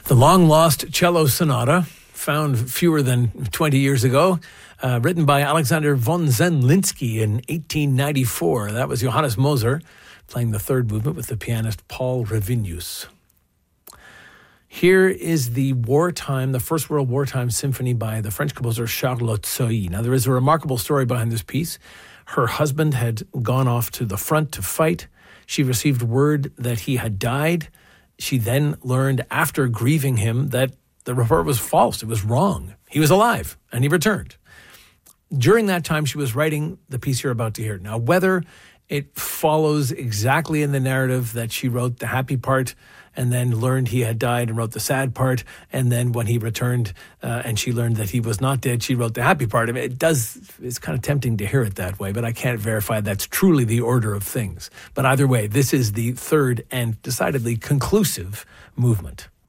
The long-lost cello sonata, found fewer than 20 years ago, written by Alexander von Zemlinsky in 1894. That was Johannes Moser playing the third movement with the pianist Paul Revinius. Here is the First World Wartime Symphony by the French composer Charles Lotzoy. Now, there is a remarkable story behind this piece. Her husband had gone off to the front to fight. She received word that he had died. She then learned, after grieving him, that the report was false. It was wrong. He was alive, and he returned. During that time, she was writing the piece you're about to hear. Now, whether it follows exactly in the narrative that she wrote the happy part and then learned he had died and wrote the sad part, and then when he returned and she learned that he was not dead, she wrote the happy part. I mean, it's kind of tempting to hear it that way, but I can't verify that's truly the order of things. But either way, this is the third and decidedly conclusive movement.